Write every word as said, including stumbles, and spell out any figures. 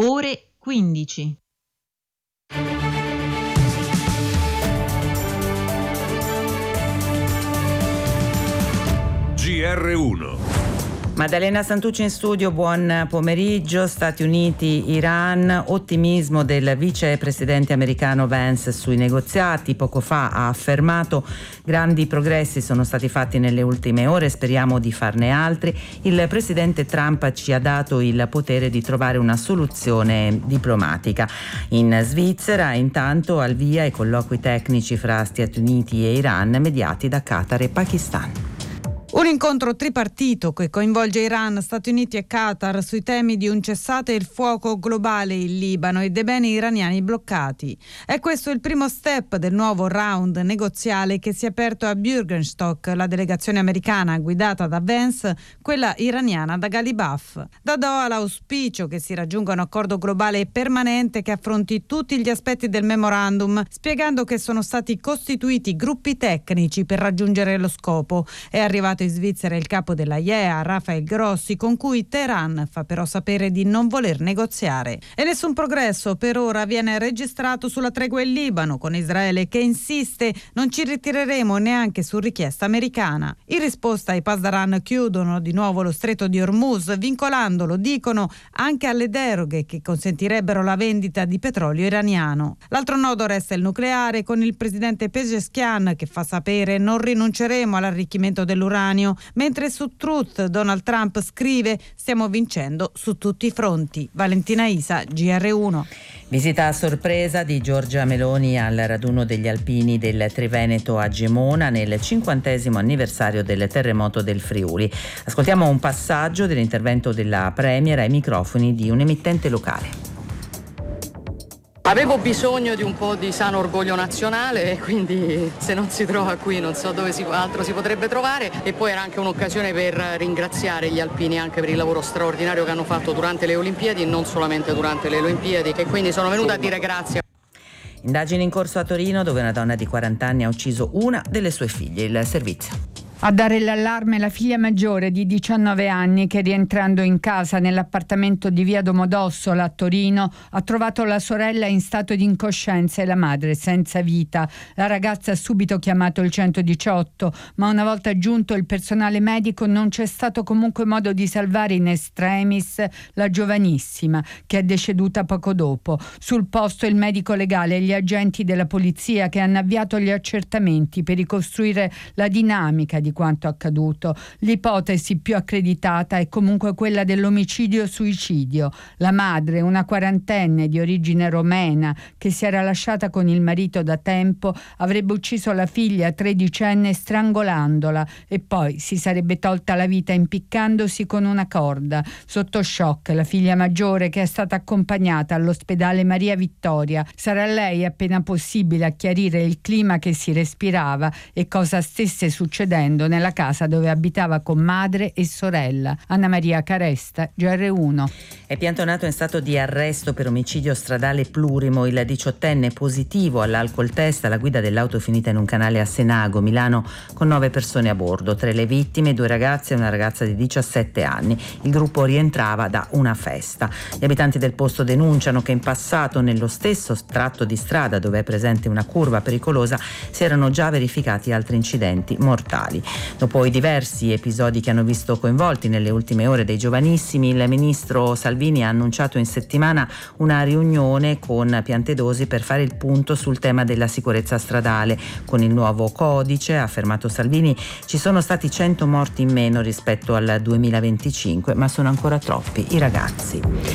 ore quindici. G R uno. Maddalena Santucci in studio, buon pomeriggio. Stati Uniti, Iran, ottimismo del vicepresidente americano Vance sui negoziati. Poco fa ha affermato: grandi progressi sono stati fatti nelle ultime ore, speriamo di farne altri. Il presidente Trump ci ha dato il potere di trovare una soluzione diplomatica. In Svizzera, intanto, al via i colloqui tecnici fra Stati Uniti e Iran, mediati da Qatar e Pakistan. Un incontro tripartito che coinvolge Iran, Stati Uniti e Qatar sui temi di un cessate il fuoco globale in Libano e dei beni iraniani bloccati. È questo il primo step del nuovo round negoziale che si è aperto a Bürgenstock, la delegazione americana guidata da Vance, quella iraniana da Ghalibaf. Da Doha l'auspicio che si raggiunga un accordo globale permanente che affronti tutti gli aspetti del memorandum, spiegando che sono stati costituiti gruppi tecnici per raggiungere lo scopo. È arrivato in Svizzera il capo della I E A, Rafael Grossi, con cui Teheran fa però sapere di non voler negoziare. E nessun progresso per ora viene registrato sulla tregua in Libano, con Israele che insiste: non ci ritireremo neanche su richiesta americana. In risposta i Pasdaran chiudono di nuovo lo stretto di Hormuz, vincolandolo, dicono, anche alle deroghe che consentirebbero la vendita di petrolio iraniano. L'altro nodo resta il nucleare, con il presidente Pezeshkian che fa sapere: non rinunceremo all'arricchimento dell'uranio, mentre su Truth Donald Trump scrive: stiamo vincendo su tutti i fronti. Valentina Isa, G R uno. Visita a sorpresa di Giorgia Meloni al raduno degli alpini del Triveneto a Gemona nel cinquantesimo anniversario del terremoto del Friuli. Ascoltiamo un passaggio dell'intervento della Premier ai microfoni di un emittente locale. Avevo bisogno di un po' di sano orgoglio nazionale e quindi se non si trova qui non so dove si, altro si potrebbe trovare, e poi era anche un'occasione per ringraziare gli alpini anche per il lavoro straordinario che hanno fatto durante le Olimpiadi e non solamente durante le Olimpiadi, e quindi sono venuta a dire grazie. Indagini in corso a Torino, dove una donna di quaranta anni ha ucciso una delle sue figlie. Il servizio. A dare l'allarme la figlia maggiore di diciannove anni che, rientrando in casa nell'appartamento di via Domodossola a Torino, ha trovato la sorella in stato di incoscienza e la madre senza vita. La ragazza ha subito chiamato il centodiciotto, ma una volta giunto il personale medico non c'è stato comunque modo di salvare in extremis la giovanissima, che è deceduta poco dopo. Sul posto il medico legale e gli agenti della polizia che hanno avviato gli accertamenti per ricostruire la dinamica di quanto accaduto. L'ipotesi più accreditata è comunque quella dell'omicidio-suicidio. La madre, una quarantenne di origine romena che si era lasciata con il marito da tempo, avrebbe ucciso la figlia tredicenne strangolandola e poi si sarebbe tolta la vita impiccandosi con una corda. Sotto shock la figlia maggiore, che è stata accompagnata all'ospedale Maria Vittoria. Sarà lei appena possibile a chiarire il clima che si respirava e cosa stesse succedendo nella casa dove abitava con madre e sorella. Anna Maria Caresta, G R uno. È piantonato in stato di arresto per omicidio stradale plurimo il diciottenne positivo all'alcol test alla guida dell'auto finita in un canale a Senago, Milano, con nove persone a bordo. Tre le vittime, due ragazze e una ragazza di diciassette anni. Il gruppo rientrava da una festa. Gli abitanti del posto denunciano che in passato, nello stesso tratto di strada dove è presente una curva pericolosa, si erano già verificati altri incidenti mortali. Dopo i diversi episodi che hanno visto coinvolti nelle ultime ore dei giovanissimi, il ministro Salvini ha annunciato in settimana una riunione con Piantedosi per fare il punto sul tema della sicurezza stradale. Con il nuovo codice, ha affermato Salvini, ci sono stati cento morti in meno rispetto al duemilaventicinque, ma sono ancora troppi i ragazzi.